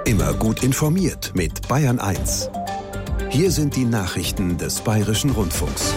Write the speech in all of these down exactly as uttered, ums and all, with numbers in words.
Immer gut informiert mit Bayern eins. Hier sind die Nachrichten des Bayerischen Rundfunks.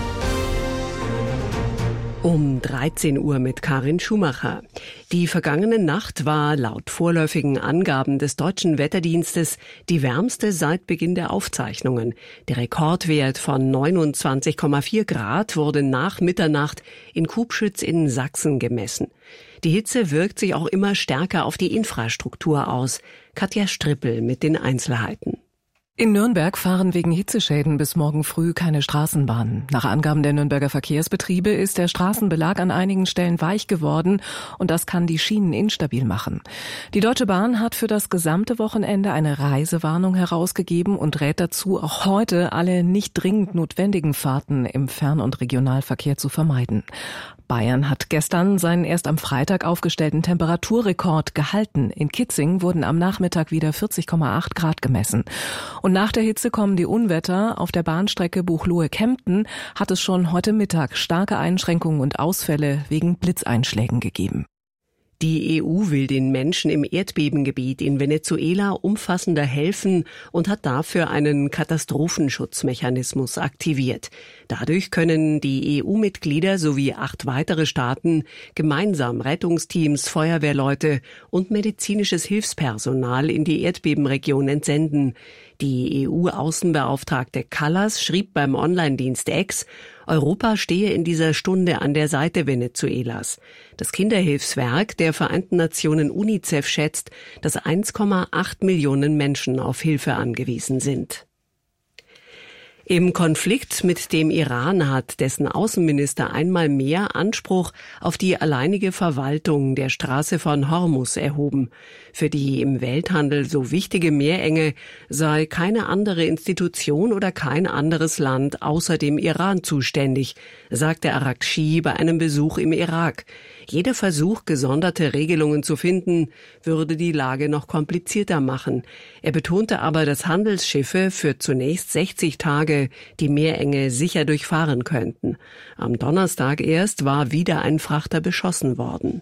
Um dreizehn Uhr mit Karin Schumacher. Die vergangene Nacht war laut vorläufigen Angaben des deutschen Wetterdienstes die wärmste seit Beginn der Aufzeichnungen. Der Rekordwert von neunundzwanzig Komma vier Grad wurde nach Mitternacht in Kubschütz in Sachsen gemessen. Die Hitze wirkt sich auch immer stärker auf die Infrastruktur aus. Katja Strippel mit den Einzelheiten. In Nürnberg fahren wegen Hitzeschäden bis morgen früh keine Straßenbahnen. Nach Angaben der Nürnberger Verkehrsbetriebe ist der Straßenbelag an einigen Stellen weich geworden und das kann die Schienen instabil machen. Die Deutsche Bahn hat für das gesamte Wochenende eine Reisewarnung herausgegeben und rät dazu, auch heute alle nicht dringend notwendigen Fahrten im Fern- und Regionalverkehr zu vermeiden. Bayern hat gestern seinen erst am Freitag aufgestellten Temperaturrekord gehalten. In Kitzing wurden am Nachmittag wieder vierzig Komma acht Grad gemessen. Und nach der Hitze kommen die Unwetter. Auf der Bahnstrecke Buchloe-Kempten hat es schon heute Mittag starke Einschränkungen und Ausfälle wegen Blitzeinschlägen gegeben. Die E U will den Menschen im Erdbebengebiet in Venezuela umfassender helfen und hat dafür einen Katastrophenschutzmechanismus aktiviert. Dadurch können die E U-Mitglieder sowie acht weitere Staaten gemeinsam Rettungsteams, Feuerwehrleute und medizinisches Hilfspersonal in die Erdbebenregion entsenden. Die E U-Außenbeauftragte Kallas schrieb beim Online-Dienst X, Europa stehe in dieser Stunde an der Seite Venezuelas. Das Kinderhilfswerk der Vereinten Nationen UNICEF schätzt, dass eins Komma acht Millionen Menschen auf Hilfe angewiesen sind. Im Konflikt mit dem Iran hat dessen Außenminister einmal mehr Anspruch auf die alleinige Verwaltung der Straße von Hormuz erhoben. Für die im Welthandel so wichtige Meerenge sei keine andere Institution oder kein anderes Land außer dem Iran zuständig, sagte Araghchi bei einem Besuch im Irak. Jeder Versuch, gesonderte Regelungen zu finden, würde die Lage noch komplizierter machen. Er betonte aber, dass Handelsschiffe für zunächst sechzig Tage die Meerenge sicher durchfahren könnten. Am Donnerstag erst war wieder ein Frachter beschossen worden.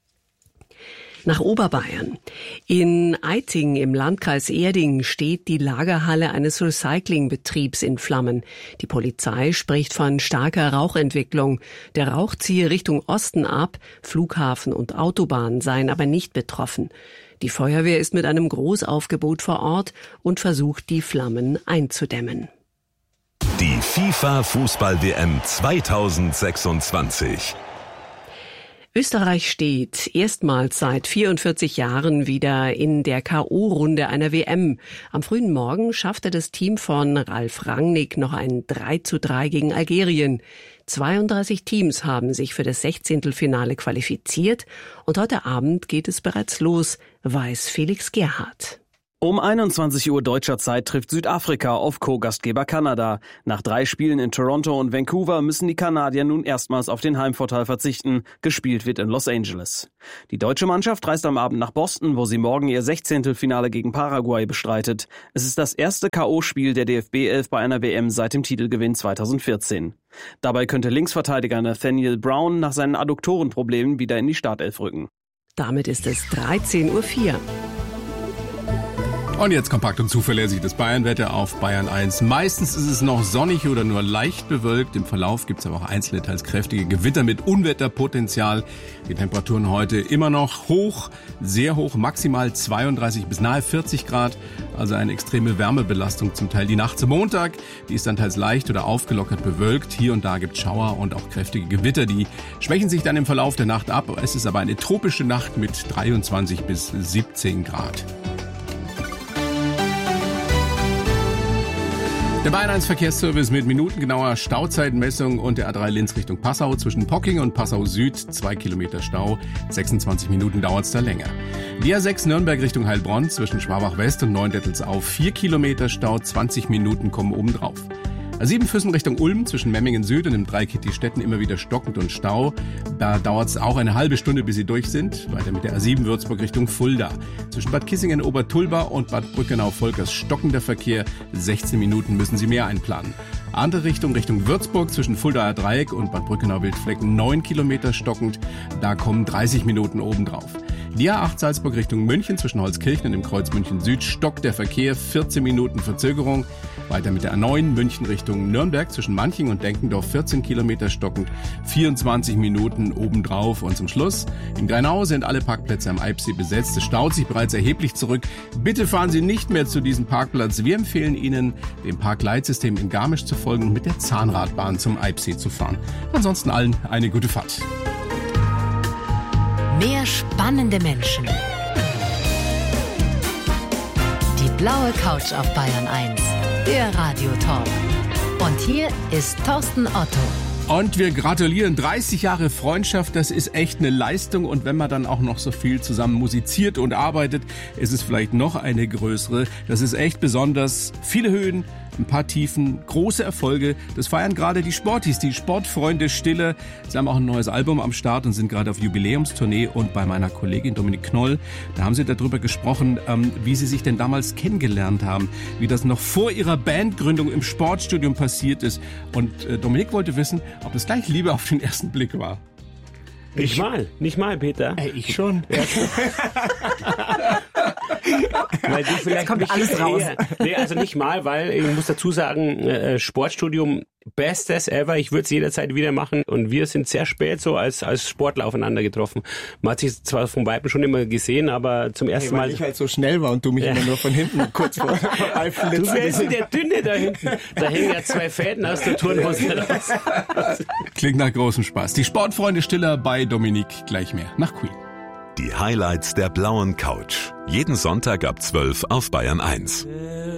Nach Oberbayern. In Eiting im Landkreis Erding steht die Lagerhalle eines Recyclingbetriebs in Flammen. Die Polizei spricht von starker Rauchentwicklung. Der Rauch ziehe Richtung Osten ab, Flughafen und Autobahn seien aber nicht betroffen. Die Feuerwehr ist mit einem Großaufgebot vor Ort und versucht, die Flammen einzudämmen. Die FIFA-Fußball-W M zweitausendsechsundzwanzig. Österreich steht erstmals seit vierundvierzig Jahren wieder in der K O-Runde einer W M. Am frühen Morgen schaffte das Team von Ralf Rangnick noch ein drei zu drei gegen Algerien. zweiunddreißig Teams haben sich für das Sechzehntelfinale qualifiziert und heute Abend geht es bereits los, weiß Felix Gerhardt. Um einundzwanzig Uhr deutscher Zeit trifft Südafrika auf Co-Gastgeber Kanada. Nach drei Spielen in Toronto und Vancouver müssen die Kanadier nun erstmals auf den Heimvorteil verzichten. Gespielt wird in Los Angeles. Die deutsche Mannschaft reist am Abend nach Boston, wo sie morgen ihr Sechzehntelfinale gegen Paraguay bestreitet. Es ist das erste K O-Spiel der D F B elf bei einer W M seit dem Titelgewinn zweitausendvierzehn. Dabei könnte Linksverteidiger Nathaniel Brown nach seinen Adduktorenproblemen wieder in die Startelf rücken. Damit ist es dreizehn Uhr vier. Und jetzt kompakt und zuverlässig das Bayernwetter auf Bayern eins. Meistens ist es noch sonnig oder nur leicht bewölkt. Im Verlauf gibt es aber auch einzelne, teils kräftige Gewitter mit Unwetterpotenzial. Die Temperaturen heute immer noch hoch, sehr hoch, maximal zweiunddreißig bis nahe vierzig Grad. Also eine extreme Wärmebelastung zum Teil. Die Nacht zum Montag, die ist dann teils leicht oder aufgelockert bewölkt. Hier und da gibt es Schauer und auch kräftige Gewitter. Die schwächen sich dann im Verlauf der Nacht ab. Es ist aber eine tropische Nacht mit dreiundzwanzig bis siebzehn Grad. Der Bayern eins Verkehrsservice mit minutengenauer Stauzeitenmessung und der A drei Linz Richtung Passau zwischen Pocking und Passau Süd, zwei Kilometer Stau, sechsundzwanzig Minuten dauert's da länger. Die A sechs Nürnberg Richtung Heilbronn zwischen Schwabach West und Neuendettelsau, vier Kilometer Stau, zwanzig Minuten kommen obendrauf. A sieben Füssen Richtung Ulm zwischen Memmingen Süd und dem Dreieck die Städten immer wieder stockend und Stau. Da dauert es auch eine halbe Stunde, bis sie durch sind. Weiter mit der A sieben Würzburg Richtung Fulda. Zwischen Bad Kissingen Obertulba und Bad Brückenau-Volkers stockender Verkehr. sechzehn Minuten müssen Sie mehr einplanen. Andere Richtung, Richtung Würzburg zwischen Fuldaer Dreieck und Bad Brückenau Wildflecken neun Kilometer stockend. Da kommen dreißig Minuten obendrauf. Die A acht Salzburg Richtung München zwischen Holzkirchen und dem Kreuz München Süd stockt der Verkehr, vierzehn Minuten Verzögerung. Weiter mit der A neun München Richtung Nürnberg zwischen Manching und Denkendorf vierzehn Kilometer stockend, vierundzwanzig Minuten obendrauf. Und zum Schluss, in Greinau sind alle Parkplätze am Eibsee besetzt. Es staut sich bereits erheblich zurück. Bitte fahren Sie nicht mehr zu diesem Parkplatz. Wir empfehlen Ihnen, dem Parkleitsystem in Garmisch zu folgen und mit der Zahnradbahn zum Eibsee zu fahren. Ansonsten allen eine gute Fahrt. Mehr spannende Menschen. Die blaue Couch auf Bayern eins. Der Radiotalk. Und hier ist Thorsten Otto. Und wir gratulieren. dreißig Jahre Freundschaft, das ist echt eine Leistung. Und wenn man dann auch noch so viel zusammen musiziert und arbeitet, ist es vielleicht noch eine größere. Das ist echt besonders. Viele Höhen, ein paar Tiefen, große Erfolge. Das feiern gerade die Sportis, die Sportfreunde Stille. Sie haben auch ein neues Album am Start und sind gerade auf Jubiläumstournee. Und bei meiner Kollegin Dominik Knoll, da haben sie darüber gesprochen, ähm, wie sie sich denn damals kennengelernt haben, wie das noch vor ihrer Bandgründung im Sportstudium passiert ist. Und äh, Dominik wollte wissen, ob es gleich Liebe auf den ersten Blick war. Nicht mal, nicht mal, Peter. Ey, ich schon. Ja. Weil du vielleicht kommt nicht alles raus. Eher, nee, also nicht mal, weil ich muss dazu sagen, äh, Sportstudium, bestes ever. Ich würde es jederzeit wieder machen. Und wir sind sehr spät so als als Sportler aufeinander getroffen. Man hat sich zwar vom Weiben schon immer gesehen, aber zum ersten hey, weil Mal... ich halt so schnell war und du mich ja. immer nur von hinten kurz vor Ralf Du wärst der Dünne da hinten. Da hängen ja zwei Fäden aus der Turnhose raus. Klingt nach großem Spaß. Die Sportfreunde Stiller bei Dominik gleich mehr. Nach Queen. Die Highlights der blauen Couch. Jeden Sonntag ab zwölf auf Bayern eins.